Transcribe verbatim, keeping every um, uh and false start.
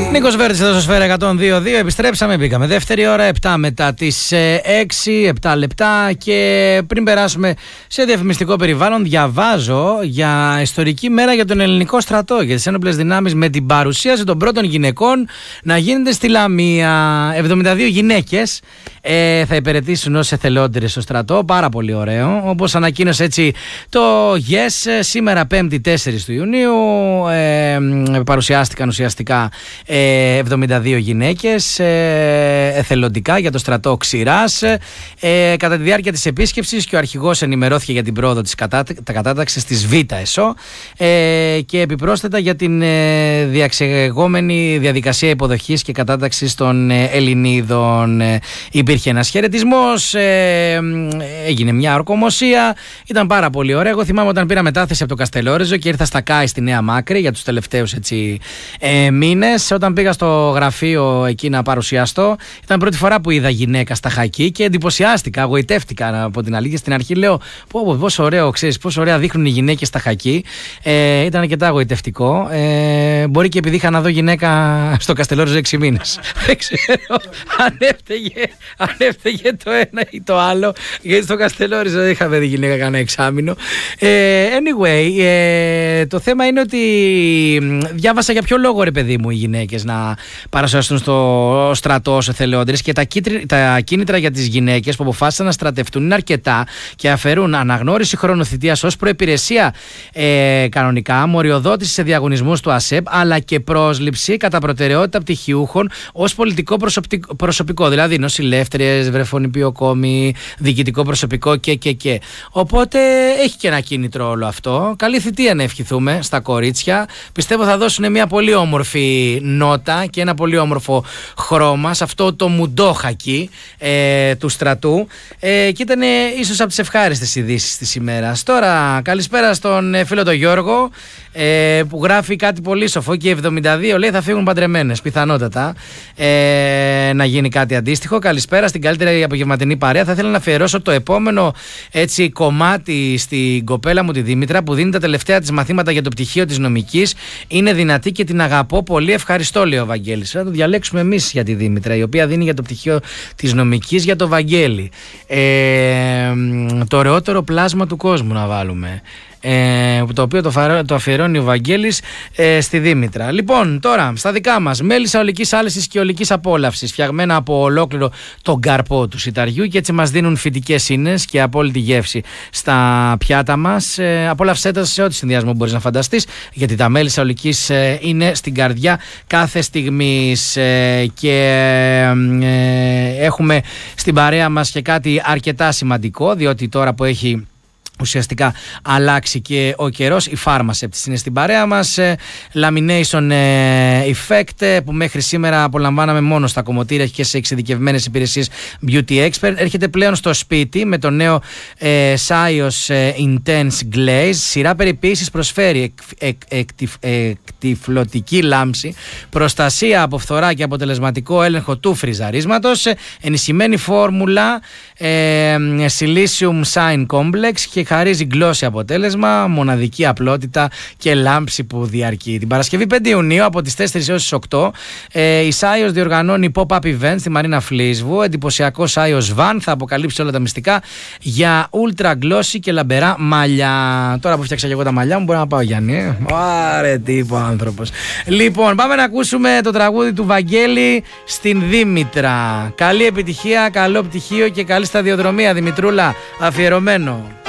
Νίκος Βέρτης εδώ στο Σφαίρα εκατόν δύο κόμμα δύο. Επιστρέψαμε, μπήκαμε δεύτερη ώρα, επτά μετά τις έξι, επτά λεπτά. Και πριν περάσουμε σε διαφημιστικό περιβάλλον, διαβάζω για ιστορική μέρα για τον ελληνικό στρατό, για τις ένοπλες δυνάμεις, με την παρουσίαση των πρώτων γυναικών να γίνεται στη Λαμία. εβδομήντα δύο γυναίκες ε, θα υπηρετήσουν ως εθελόντριες στο στρατό. Πάρα πολύ ωραίο. Όπως ανακοίνωσε έτσι το ΓΕΣ, σήμερα πέμπτη τέσσερις του Ιουνίου, ε, παρουσιάστηκαν ουσιαστικά ε, εβδομήντα δύο γυναίκες ε, εθελοντικά για το στρατό Ξηράς. Ε, κατά τη διάρκεια της επίσκεψης και ο αρχηγός ενημερώθηκε για την πρόοδο της κατά, κατάταξης της Β' ΕΣΟ ε, και επιπρόσθετα για την ε, διαξεγόμενη διαδικασία υποδοχής και κατάταξης των ε, Ελληνίδων. Ε, υπήρχε ένας χαιρετισμός, ε, έγινε μια ορκομοσία, ήταν πάρα πολύ ωραία. Εγώ θυμάμαι όταν πήρα μετάθεση από το Καστελόριζο και ήρθα στα ΚΑΙ στη Νέα Μάκρη για τους τελευταίους έτσι, ε, μήνες. Όταν πήγα στο γραφείο εκεί να παρουσιαστώ, ήταν πρώτη φορά που είδα γυναίκα στα χακί και εντυπωσιάστηκα, αγωιτεύτηκα από την αλήθεια. Στην αρχή λέω πω, πόσο ωραίο, ξέρεις, πόσο ωραία δείχνουν οι γυναίκες στα χακί. Ε, ήταν αρκετά αγωιτευτικό. Ε, μπορεί και επειδή είχα να δω γυναίκα στο Καστελόριζο έξι μήνες. Δεν ξέρω αν έφταιγε, αν έφταιγε το ένα ή το άλλο, γιατί στο Καστελόριζο δεν είχαμε δει γυναίκα κανένα εξάμηνο. Ε, anyway, ε, το θέμα είναι ότι διάβασα για ποιο λόγο, ρε παιδί μου, οι γυναίκες να παρουσιαστούν στο στρατό ως εθελόντριες, και τα, κίτρι, τα κίνητρα για τις γυναίκες που αποφάσισαν να στρατευτούν είναι αρκετά και αφαιρούν αναγνώριση χρονοθυτείας ως προϋπηρεσία ε, κανονικά, μοριοδότηση σε διαγωνισμούς του ΑΣΕΠ, αλλά και πρόσληψη κατά προτεραιότητα πτυχιούχων ως πολιτικό προσωπικό, προσωπικό δηλαδή νοσηλεύτριες, βρεφονιπιοκόμοι, διοικητικό προσωπικό και, και, και. Οπότε έχει και ένα κίνητρο όλο αυτό. Καλή θητεία να ευχηθούμε στα κορίτσια. Πιστεύω θα δώσουν μια πολύ όμορφη νότα και ένα πολύ όμορφο χρώμα σε αυτό το μουντόχακι ε, του στρατού. Ε, και ήταν ίσως από τις ευχάριστες ειδήσεις της ημέρας. Τώρα, καλησπέρα στον φίλο τον Γιώργο, ε, που γράφει κάτι πολύ σοφό, και εβδομήντα δύο λέει θα φύγουν παντρεμένες. Πιθανότατα ε, να γίνει κάτι αντίστοιχο. Καλησπέρα στην καλύτερη απογευματινή παρέα. Θα ήθελα να αφιερώσω το επόμενο έτσι, κομμάτι στην κοπέλα μου τη Δήμητρα, που δίνει τα τελευταία της μαθήματα για το πτυχίο της νομικής. Είναι δυνατή και την αγαπώ πολύ. Ευχαριστώ, λέει ο Βαγγέλης. Θα το διαλέξουμε εμείς για τη Δήμητρα, η οποία δίνει για το πτυχίο της νομικής για το Βαγγέλη. Ε, το ωραιότερο πλάσμα του κόσμου να βάλουμε. Ε, το οποίο το, φαρο, το αφιερώνει ο Βαγγέλης ε, στη Δήμητρα. Λοιπόν, τώρα στα δικά μας, μέλισσα ολικής άλεσης και ολικής απόλαυσης, φτιαγμένα από ολόκληρο τον καρπό του σιταριού, και έτσι μας δίνουν φυτικές ίνες και απόλυτη γεύση στα πιάτα μας. Ε, απόλαυσέ τα σε ό,τι συνδυασμό μπορείς να φανταστείς, γιατί τα μέλισσα ολικής ε, είναι στην καρδιά κάθε στιγμής. Ε, και ε, έχουμε στην παρέα μας και κάτι αρκετά σημαντικό, διότι τώρα που έχει ουσιαστικά αλλάξει και ο καιρός, η Pharmacept είναι στην παρέα μας. Lamination Effect, που μέχρι σήμερα απολαμβάναμε μόνο στα κομμωτήρια και σε εξειδικευμένες υπηρεσίες Beauty Expert, έρχεται πλέον στο σπίτι με το νέο ε, Sios Intense Glaze. Σειρά περιποίησης προσφέρει εκ, εκ, εκ, εκτυφλωτική λάμψη, προστασία από φθορά και αποτελεσματικό έλεγχο του φριζαρίσματος, ενισχυμένη φόρμουλα ε, Silicium Shine Complex, και χαρίζει γλώσσι αποτέλεσμα, μοναδική απλότητα και λάμψη που διαρκεί. Την Παρασκευή πέντε Ιουνίου από τις τέσσερις έως τις οκτώ ε, η Sios διοργανώνει pop-up event στη Μαρίνα Φλίσβου. Εντυπωσιακό Sios Van θα αποκαλύψει όλα τα μυστικά για ultra glossy και λαμπερά μαλλιά. Τώρα που φτιάξα και εγώ τα μαλλιά μου, μπορεί να πάω, Γιάννη. Ε? Άρε τύπο άνθρωπος. Λοιπόν, πάμε να ακούσουμε το τραγούδι του Βαγγέλη στην Δήμητρα. Καλή επιτυχία, καλό πτυχίο και καλή σταδιοδρομία, Δημητρούλα, αφιερωμένο.